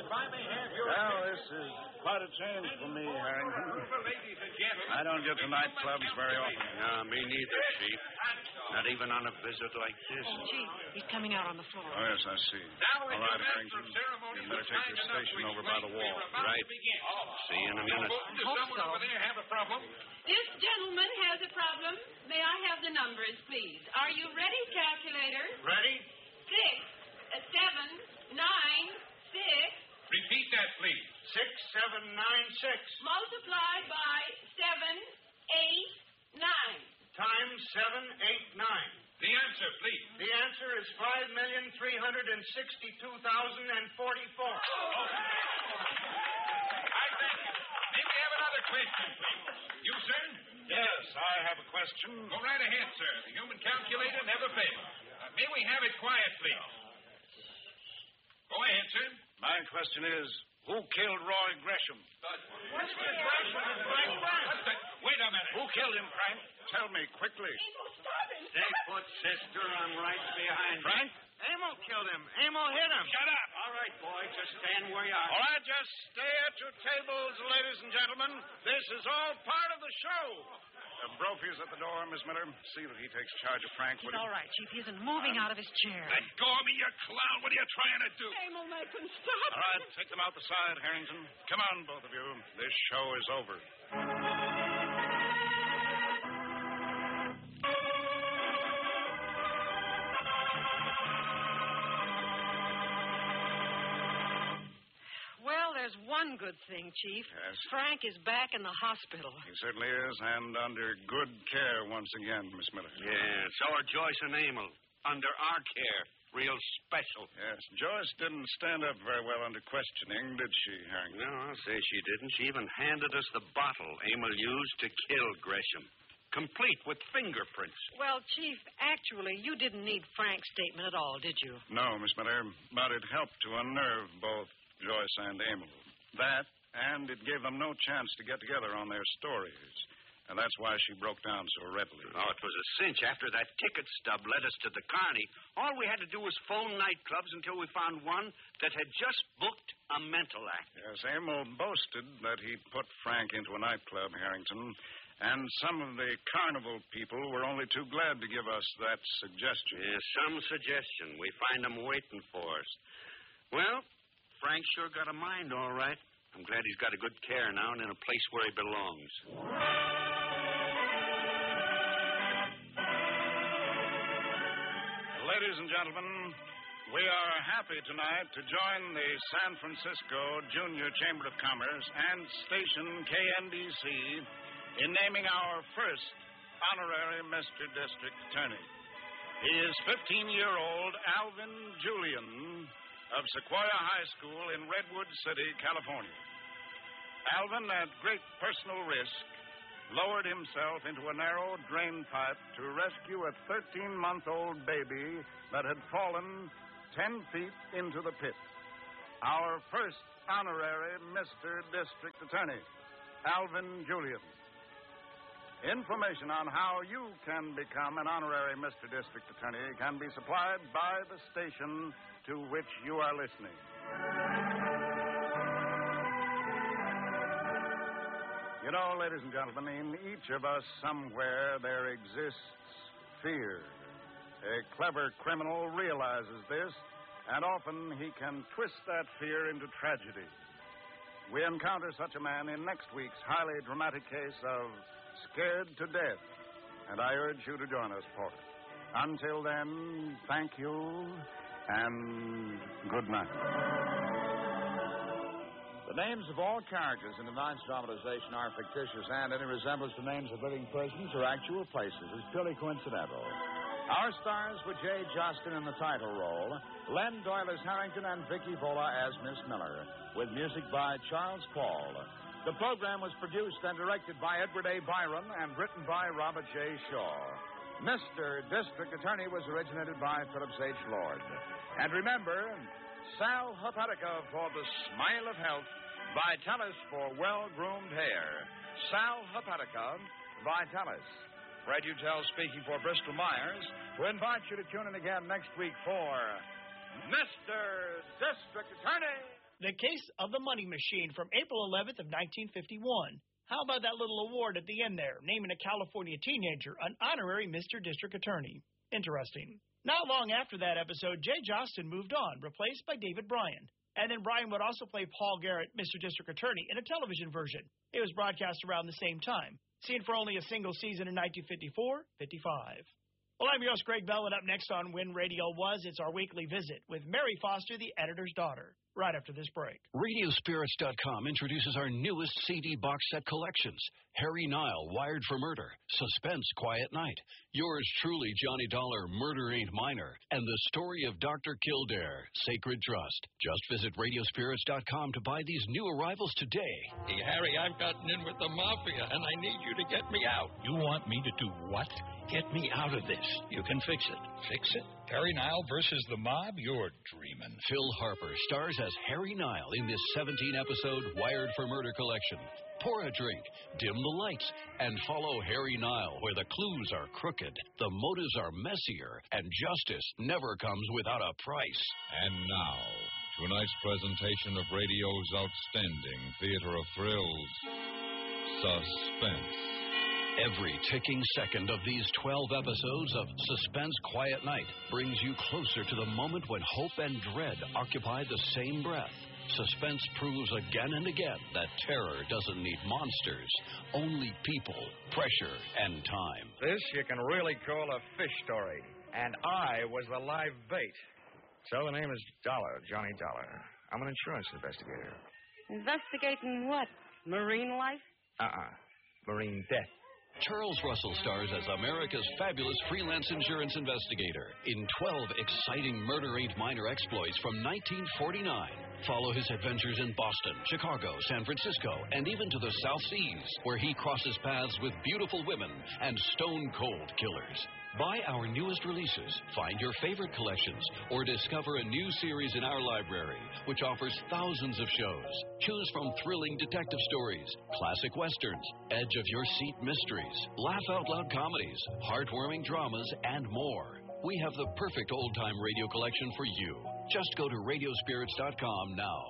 if I may have your... Well, this is quite a change for me, Harrington. Ladies and gentlemen. I don't get to nightclubs very often. No, me neither, Chief. Not even on a visit like this. Chief, he's coming out on the floor. Oh, yes, I see. Now, All right, Harrington. You better take your station over by the wall. Right. See you in a minute. Does someone over there have a problem? This gentleman has a problem. May I have the numbers, please? Are you ready, calculator? Ready? 6, 7, 9, 6. Repeat that, please. 6796. Multiplied by 7, 8, 9. Times 789. The answer, please. The answer is 5,362,044. I thank you. May we have another question, please? You, sir? Yes, I have a question. Go right ahead, sir. The human calculator never fails. May we have it quiet, please? Go ahead, sir. My question is, who killed Roy Gresham? What's the question of Frank Gresham? Wait a minute. Who killed him, Frank? Tell me quickly. Stay put, sister. I'm right behind you. Frank? Amo killed him. Amo hit him. Shut up. All right, boy. Just stand where you are. All right, just stay at your tables, ladies and gentlemen. This is all part of the show. Brophy's at the door, Miss Miller. See that he takes charge of Frank. He's all right, Chief. He isn't moving out of his chair. Let go of me, you clown. What are you trying to do? Amo, make him stop. All right, take them out the side, Harrington. Come on, both of you. This show is over. Well, there's one good thing, Chief. Yes? Frank is back in the hospital. He certainly is, and under good care once again, Miss Miller. Yeah, so are Joyce and Emil. Under our care. Real special. Yes, Joyce didn't stand up very well under questioning, did she, Harrington? No, I'll say she didn't. She even handed us the bottle Emil used to kill Gresham. Complete with fingerprints. Well, Chief, actually, you didn't need Frank's statement at all, did you? No, Miss Miller, but it helped to unnerve both Joyce and Emil. That, and it gave them no chance to get together on their stories. And that's why she broke down so readily. Oh, it was a cinch. After that ticket stub led us to the Carney, all we had to do was phone nightclubs until we found one that had just booked a mental act. Yes, Emil boasted that he'd put Frank into a nightclub, Harrington, and some of the carnival people were only too glad to give us that suggestion. Yeah, some suggestion. We find them waiting for us. Well, Frank sure got a mind, all right. I'm glad he's got a good care now and in a place where he belongs. Ladies and gentlemen, we are happy tonight to join the San Francisco Junior Chamber of Commerce and station KNDC in naming our first honorary Mr. District Attorney. He is 15-year-old Alvin Julian of Sequoia High School in Redwood City, California. Alvin, at great personal risk, lowered himself into a narrow drain pipe to rescue a 13-month-old baby that had fallen 10 feet into the pit. Our first honorary Mr. District Attorney, Alvin Julian. Information on how you can become an honorary Mr. District Attorney can be supplied by the station to which you are listening. You know, ladies and gentlemen, in each of us somewhere there exists fear. A clever criminal realizes this, and often he can twist that fear into tragedy. We encounter such a man in next week's highly dramatic case of Scared to Death, and I urge you to join us for it. Until then, thank you, and good night. The names of all characters in tonight's dramatization are fictitious, and any resemblance to names of living persons or actual places is purely coincidental. Our stars were Jay Jostin in the title role, Len Doyle as Harrington, and Vicky Vola as Miss Miller, with music by Charles Paul. The program was produced and directed by Edward A. Byron and written by Robert J. Shaw. Mr. District Attorney was originated by Phillips H. Lord. And remember, Sal Hepatica for the smile of health, Vitalis for well-groomed hair. Sal Hepatica, Vitalis. Fred Utel speaking for Bristol Myers, who invite you to tune in again next week for Mr. District Attorney. The Case of the Money Machine from April 11th of 1951. How about that little award at the end there, naming a California teenager an honorary Mr. District Attorney? Interesting. Not long after that episode, Jay Jostin moved on, replaced by David Bryan. And then Bryan would also play Paul Garrett, Mr. District Attorney, in a television version. It was broadcast around the same time. Seen for only a single season in 1954-55. Well, I'm your host, Greg Bell, and up next on When Radio Was, it's our weekly visit with Mary Foster, the editor's daughter, right after this break. Radiospirits.com introduces our newest CD box set collections. Harry Nile, Wired for Murder, Suspense, Quiet Night, Yours Truly, Johnny Dollar, Murder Ain't Minor, and The Story of Dr. Kildare, Sacred Trust. Just visit Radiospirits.com to buy these new arrivals today. Hey, Harry, I've gotten in with the Mafia, and I need you to get me out. You want me to do what? Get me out of this. You can fix it. Fix it? Harry Nile versus the mob? You're dreaming. Phil Harper stars as Harry Nile in this 17-episode Wired for Murder collection. Pour a drink, dim the lights, and follow Harry Nile where the clues are crooked, the motives are messier, and justice never comes without a price. And now, tonight's presentation of radio's outstanding theater of thrills, Suspense. Every ticking second of these 12 episodes of Suspense Quiet Night brings you closer to the moment when hope and dread occupy the same breath. Suspense proves again and again that terror doesn't need monsters, only people, pressure, and time. This you can really call a fish story, and I was the live bait. So the name is Dollar, Johnny Dollar. I'm an insurance investigator. Investigating what? Marine life? Marine death. Charles Russell stars as America's fabulous freelance insurance investigator in 12 exciting Murder Ain't Minor exploits from 1949. Follow his adventures in Boston, Chicago, San Francisco, and even to the South Seas, where he crosses paths with beautiful women and stone-cold killers. Buy our newest releases, find your favorite collections, or discover a new series in our library, which offers thousands of shows. Choose from thrilling detective stories, classic westerns, edge-of-your-seat mysteries, laugh-out-loud comedies, heartwarming dramas, and more. We have the perfect old-time radio collection for you. Just go to Radiospirits.com now.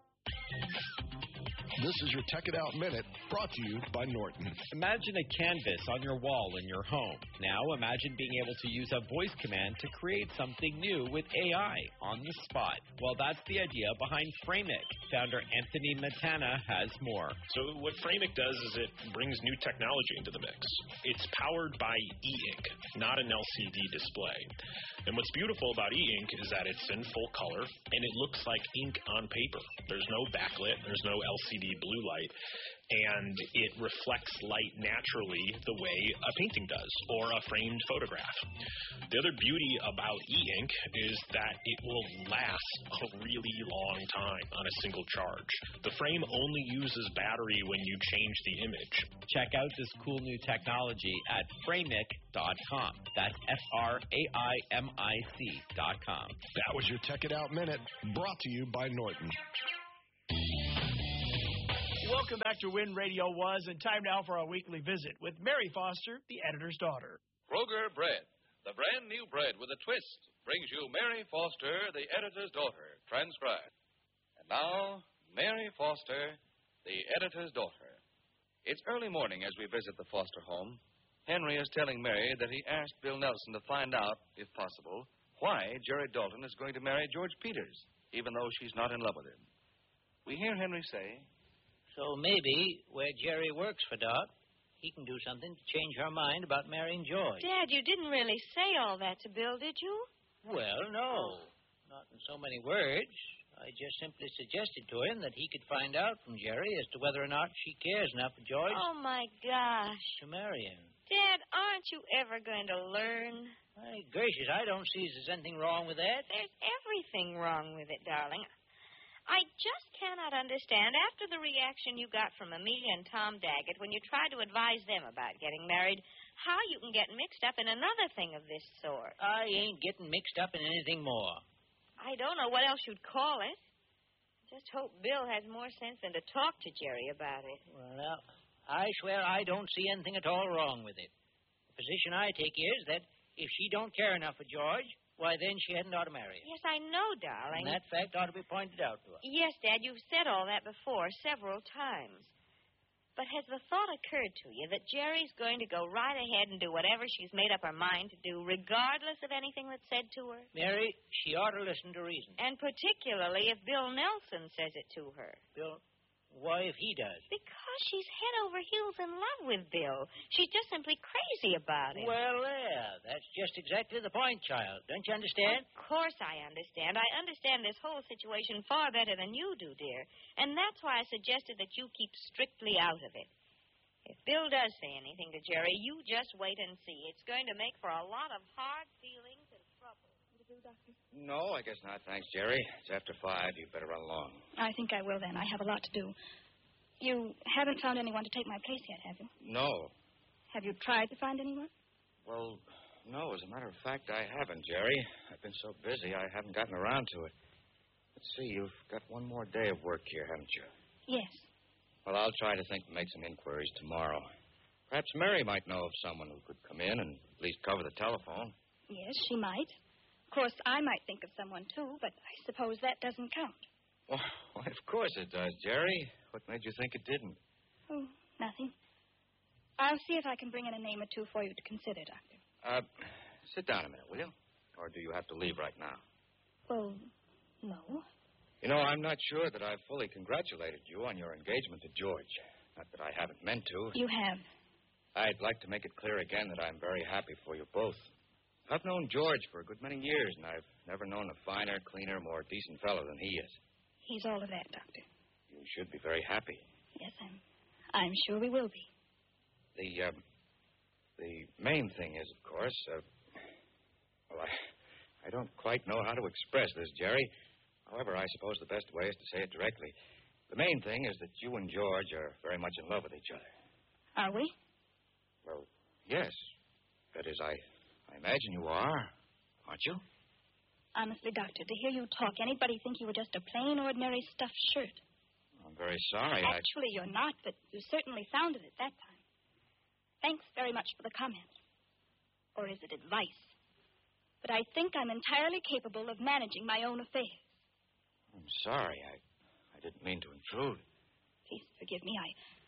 This is your Tech It Out Minute, brought to you by Norton. Imagine a canvas on your wall in your home. Now imagine being able to use a voice command to create something new with AI on the spot. Well, that's the idea behind Framic. Founder Anthony Matana has more. So what Framic does is it brings new technology into the mix. It's powered by e-ink, not an LCD display. And what's beautiful about e-ink is that it's in full color, and it looks like ink on paper. There's no backlit, there's no LCD blue light, and it reflects light naturally the way a painting does, or a framed photograph. The other beauty about e-ink is that it will last a really long time on a single charge. The frame only uses battery when you change the image. Check out this cool new technology at Framic.com. That's Framic.com. That was your Tech It Out Minute, brought to you by Norton. Welcome back to When Radio Was, and time now for our weekly visit with Mary Foster, the editor's daughter. Kroger Bread, the brand new bread with a twist, brings you Mary Foster, the editor's daughter, transcribed. And now, Mary Foster, the editor's daughter. It's early morning as we visit the Foster home. Henry is telling Mary that he asked Bill Nelson to find out, if possible, why Jerry Dalton is going to marry George Peters, even though she's not in love with him. We hear Henry say, so maybe where Jerry works for Doc, he can do something to change her mind about marrying George. Dad, you didn't really say all that to Bill, did you? Well, no. Not in so many words. I just simply suggested to him that he could find out from Jerry as to whether or not she cares enough for George. Oh, my gosh. To marry him. Dad, aren't you ever going to learn? My gracious, I don't see there's anything wrong with that. There's everything wrong with it, darling. I just cannot understand, after the reaction you got from Amelia and Tom Daggett when you tried to advise them about getting married, how you can get mixed up in another thing of this sort. I ain't getting mixed up in anything more. I don't know what else you'd call it. Just hope Bill has more sense than to talk to Jerry about it. Well, I swear I don't see anything at all wrong with it. The position I take is that if she don't care enough for George, why then she hadn't ought to marry him. Yes, I know, darling. And that fact ought to be pointed out to her. Yes, Dad, you've said all that before several times. But has the thought occurred to you that Jerry's going to go right ahead and do whatever she's made up her mind to do, regardless of anything that's said to her? Mary, she ought to listen to reason. And particularly if Bill Nelson says it to her. Bill, why if he does? Because she's head over heels in love with Bill. She's just simply crazy about him. Well, there. That's just exactly the point, child. Don't you understand? Of course I understand. I understand this whole situation far better than you do, dear. And that's why I suggested that you keep strictly out of it. If Bill does say anything to Jerry, you just wait and see. It's going to make for a lot of hard feelings and trouble. Doctor? No, I guess not. Thanks, Jerry. It's after 5. You'd better run along. I think I will then. I have a lot to do. You haven't found anyone to take my place yet, have you? No. Have you tried to find anyone? Well, no. As a matter of fact, I haven't, Jerry. I've been so busy, I haven't gotten around to it. Let's see, you've got one more day of work here, haven't you? Yes. Well, I'll try to think and make some inquiries tomorrow. Perhaps Mary might know of someone who could come in and at least cover the telephone. Yes, she might. Of course, I might think of someone, too, but I suppose that doesn't count. Well, of course it does, Jerry. What made you think it didn't? Oh, nothing. I'll see if I can bring in a name or two for you to consider, Doctor. Sit down a minute, will you? Or do you have to leave right now? Well, no. You know, I'm not sure that I've fully congratulated you on your engagement to George. Not that I haven't meant to. You have. I'd like to make it clear again that I'm very happy for you both. I've known George for a good many years, and I've never known a finer, cleaner, more decent fellow than he is. He's all of that, Doctor. You should be very happy. Yes, I'm sure we will be. The main thing is, of course, well, I don't quite know how to express this, Jerry. However, I suppose the best way is to say it directly. The main thing is that you and George are very much in love with each other. Are we? Well, yes. That is, I imagine you are, aren't you? Honestly, Doctor, to hear you talk, anybody'd think you were just a plain, ordinary stuffed shirt. I'm very sorry. Actually, you're not, but you certainly sounded it that time. Thanks very much for the comment. Or is it advice? But I think I'm entirely capable of managing my own affairs. I'm sorry. I didn't mean to intrude. Please forgive me.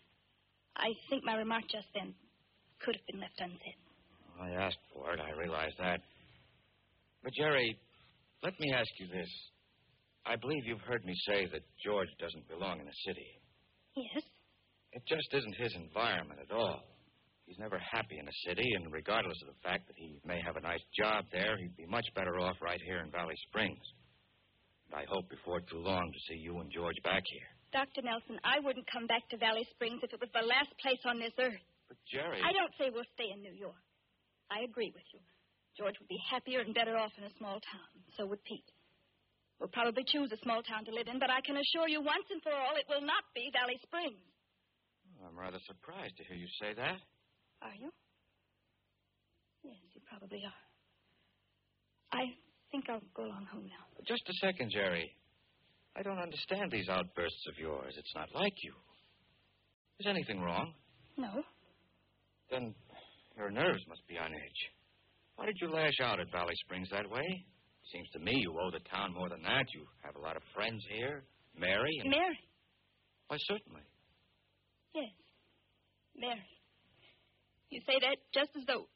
I think my remark just then could have been left unsaid. I asked for it. I realize that. But, Jerry, let me ask you this. I believe you've heard me say that George doesn't belong in the city. Yes? It just isn't his environment at all. He's never happy in the city, and regardless of the fact that he may have a nice job there, he'd be much better off right here in Valley Springs. And I hope before too long to see you and George back here. Dr. Nelson, I wouldn't come back to Valley Springs if it was the last place on this earth. But, Jerry... I don't say we'll stay in New York. I agree with you. George would be happier and better off in a small town. So would Pete. We'll probably choose a small town to live in, but I can assure you once and for all it will not be Valley Springs. I'm rather surprised to hear you say that. Are you? Yes, you probably are. I think I'll go along home now. Just a second, Jerry. I don't understand these outbursts of yours. It's not like you. Is anything wrong? No. Then your nerves must be on edge. Why did you lash out at Valley Springs that way? Seems to me you owe the town more than that. You have a lot of friends here. Mary and... Mary? Why, certainly. Yes. Mary. You say that just as though...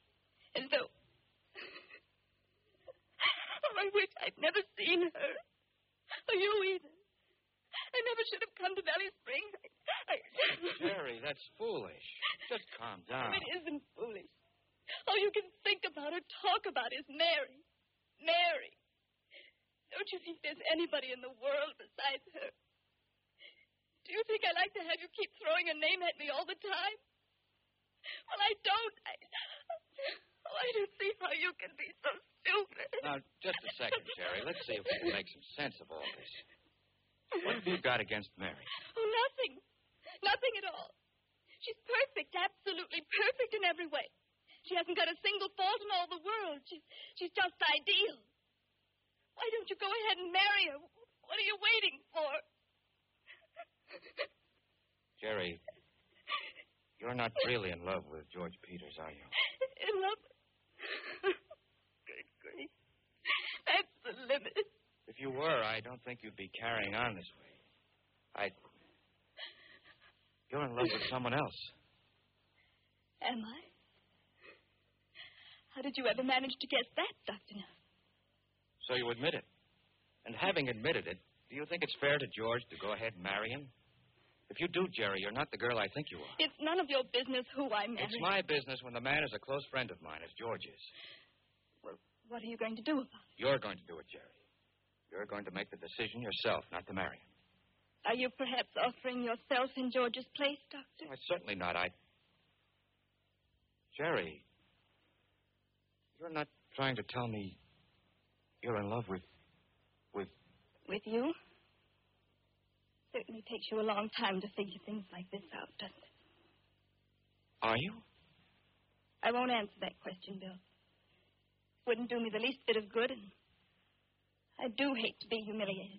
Oh, I wish I'd never seen her. Or you either. I never should have come to Valley Springs. Jerry, that's foolish. Just calm down. It isn't foolish. All you can think about or talk about is Mary. Mary. Don't you think there's anybody in the world besides her? Do you think I like to have you keep throwing a name at me all the time? Well, I don't. I don't see how you can be so stupid. Now, just a second, Jerry. Let's see if we can make some sense of all this. What have you got against Mary? Oh, nothing. Nothing at all. She's perfect, absolutely perfect in every way. She hasn't got a single fault in all the world. She's just ideal. Why don't you go ahead and marry her? What are you waiting for? Jerry, you're not really in love with George Peters, are you? In love? Good grief. the limit. If you were, I don't think you'd be carrying on this way. You're in love with someone else. Am I? How did you ever manage to guess that, Dr. Neff? So you admit it. And having admitted it, do you think it's fair to George to go ahead and marry him? If you do, Jerry, you're not the girl I think you are. It's none of your business who I marry. It's my business when the man is a close friend of mine, as George is. Well, what are you going to do about it? You're going to do it, Jerry. You're going to make the decision yourself, not to marry him. Are you perhaps offering yourself in George's place, Doctor? Why, certainly not. Jerry, you're not trying to tell me you're in love with... With you? Certainly takes you a long time to figure things like this out, doesn't it? Are you? I won't answer that question, Bill. Wouldn't do me the least bit of good, and I do hate to be humiliated.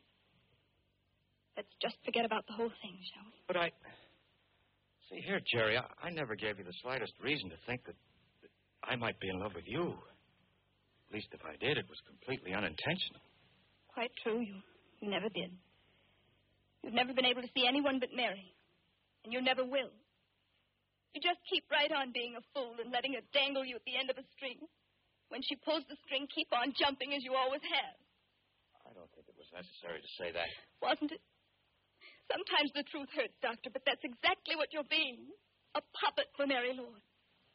Let's just forget about the whole thing, shall we? But See, here, Jerry, I never gave you the slightest reason to think that I might be in love with you. At least if I did, it was completely unintentional. Quite true. You never did. You've never been able to see anyone but Mary. And you never will. You just keep right on being a fool and letting her dangle you at the end of a string. When she pulls the string, keep on jumping as you always have. I don't think it was necessary to say that. Wasn't it? Sometimes the truth hurts, Doctor, but that's exactly what you're being. A puppet for Mary Lord.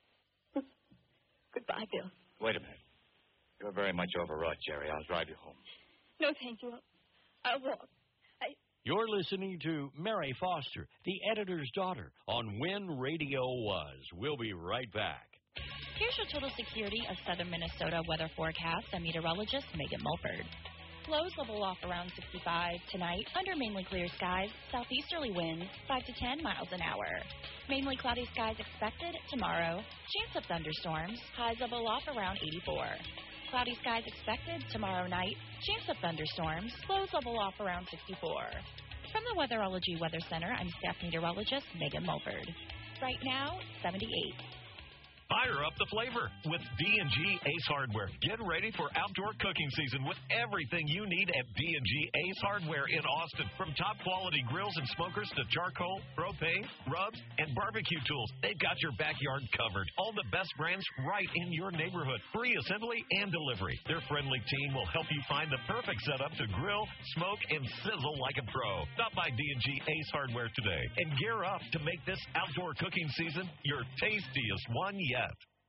Goodbye, Bill. Wait a minute. You're very much overwrought, Jerry. I'll drive you home. No, thank you. I'll walk. You're listening to Mary Foster, the editor's daughter, on When Radio Was. We'll be right back. Here's your total security of southern Minnesota weather forecast. I'm meteorologist Megan Mulford. Lows level off around 65 tonight, under mainly clear skies, southeasterly winds 5 to 10 miles an hour. Mainly cloudy skies expected tomorrow, chance of thunderstorms, highs level off around 84. Cloudy skies expected tomorrow night, chance of thunderstorms, lows level off around 64. From the Weatherology Weather Center, I'm staff meteorologist Megan Mulford. Right now, 78. Fire up the flavor with D&G Ace Hardware. Get ready for outdoor cooking season with everything you need at D&G Ace Hardware in Austin. From top quality grills and smokers to charcoal, propane, rubs, and barbecue tools, they've got your backyard covered. All the best brands right in your neighborhood. Free assembly and delivery. Their friendly team will help you find the perfect setup to grill, smoke, and sizzle like a pro. Stop by D&G Ace Hardware today and gear up to make this outdoor cooking season your tastiest one yet.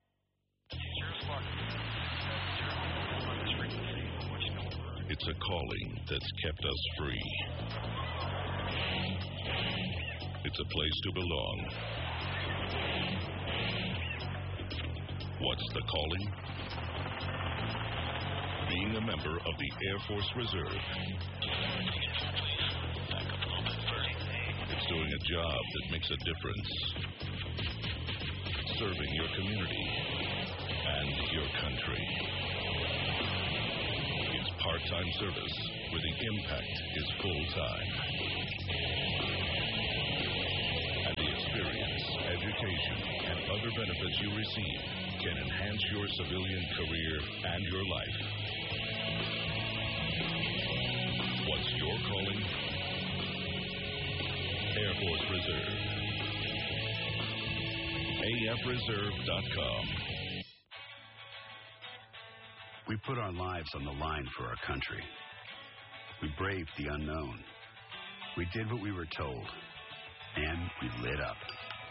It's a calling that's kept us free. It's a place to belong. What's the calling? Being a member of the Air Force Reserve. It's doing a job that makes a difference. Serving your community and your country. It's part-time service where the impact is full-time. And the experience, education, and other benefits you receive can enhance your civilian career and your life. What's your calling? Air Force Reserve. AFReserve.com. We put our lives on the line for our country. We braved the unknown. We did what we were told. And we lit up.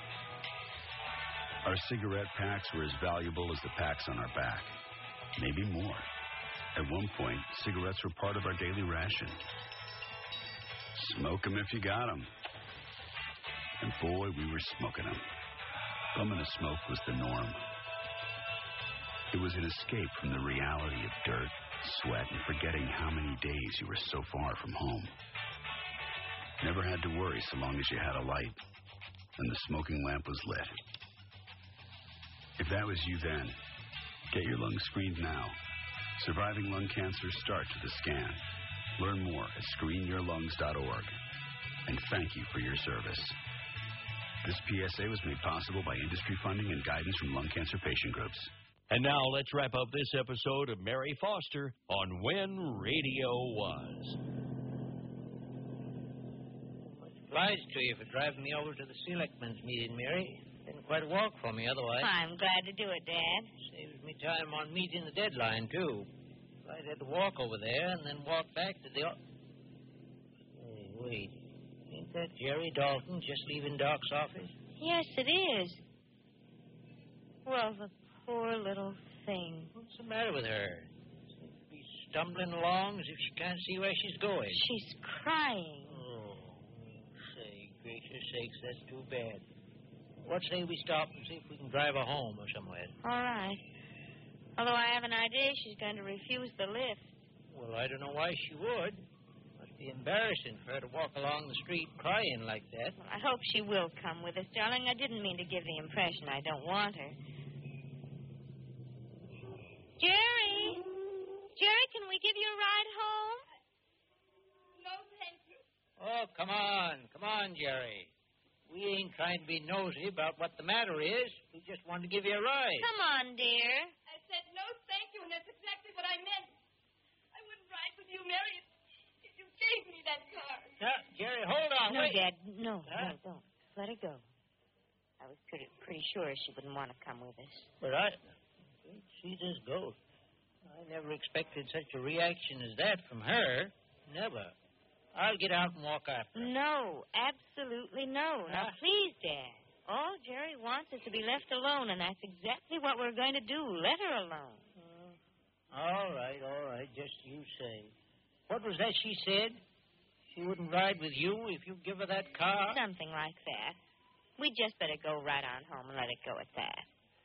Our cigarette packs were as valuable as the packs on our back. Maybe more. At one point, cigarettes were part of our daily ration. Smoke 'em if you got 'em. And boy, we were smoking 'em. Bumming a smoke was the norm. It was an escape from the reality of dirt, sweat, and forgetting how many days you were so far from home. Never had to worry so long as you had a light and the smoking lamp was lit. If that was you then, get your lungs screened now. Surviving lung cancer starts with a scan. Learn more at screenyourlungs.org. And thank you for your service. This PSA was made possible by industry funding and guidance from lung cancer patient groups. And now let's wrap up this episode of Mary Foster on When Radio Was. Much obliged to you for driving me over to the selectmen's meeting, Mary. Been quite a walk for me otherwise. I'm glad to do it, Dad. Saves me time on meeting the deadline, too. I'd had to walk over there and then walk back to the... Hey, wait. Ain't that Jerry Dalton just leaving Doc's office? Yes, it is. Well, the poor little thing. What's the matter with her? Seems to be stumbling along as if she can't see where she's going. She's crying. Oh, say, gracious sakes, that's too bad. What say we stop and see if we can drive her home or somewhere? All right. Although I have an idea she's going to refuse the lift. Well, I don't know why she would. Must be embarrassing for her to walk along the street crying like that. Well, I hope she will come with us, darling. I didn't mean to give the impression I don't want her. Jerry! Jerry, can we give you a ride home? No, thank you. Oh, come on, Jerry. We ain't trying to be nosy about what the matter is. We just wanted to give you a ride. Come on, dear. I said no, thank you, and that's exactly what I meant. I wouldn't ride with you, Mary, if you gave me that car. Jerry, hold on. No, wait. Dad. No, don't. Let her go. I was pretty sure she wouldn't want to come with us. But she just goes. I never expected such a reaction as that from her. Never. I'll get out and walk after her. No, absolutely no. Now, please, Dad. All Jerry wants is to be left alone, and that's exactly what we're going to do. Let her alone. All right. Just you say. What was that she said? She wouldn't ride with you if you give her that car? Something like that. We'd just better go right on home and let it go at that.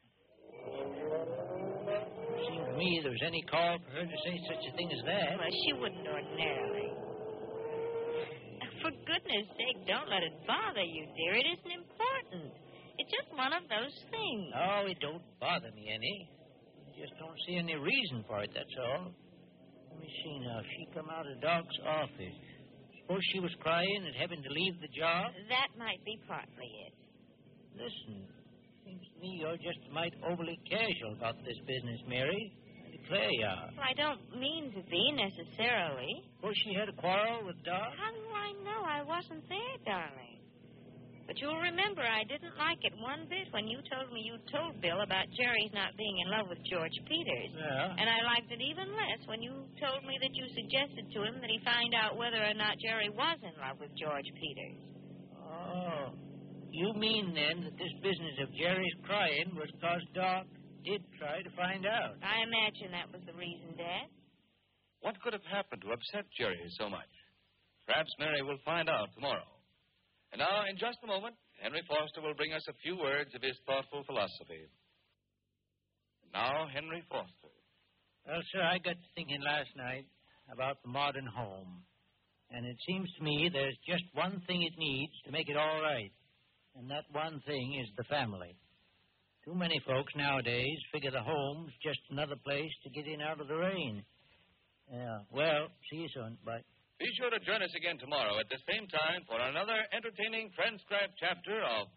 Seemed to me there was any call for her to say such a thing as that. Well, she wouldn't ordinarily. For goodness sake, don't let it bother you, dear. It isn't important. It's just one of those things. Oh, it don't bother me any. I just don't see any reason for it, that's all. Let me see now. She come out of Doc's office. Suppose she was crying and having to leave the job? That might be partly it. Listen, seems to me you're just a mite overly casual about this business, Mary. I declare you are. Well, I don't mean to be necessarily. Suppose she had a quarrel with Doc? How do I know? I wasn't there, darling. But you'll remember I didn't like it one bit when you told me you told Bill about Jerry's not being in love with George Peters. Yeah. And I liked it even less when you told me that you suggested to him that he find out whether or not Jerry was in love with George Peters. Oh. You mean, then, that this business of Jerry's crying was because Doc did try to find out? I imagine that was the reason, Dad. What could have happened to upset Jerry so much? Perhaps Mary will find out tomorrow. And now, in just a moment, Henry Foster will bring us a few words of his thoughtful philosophy. Now, Henry Foster. Well, sir, I got to thinking last night about the modern home. And it seems to me there's just one thing it needs to make it all right. And that one thing is the family. Too many folks nowadays figure the home's just another place to get in out of the rain. Yeah, well, see you soon. Bye. Be sure to join us again tomorrow at the same time for another entertaining transcribed chapter of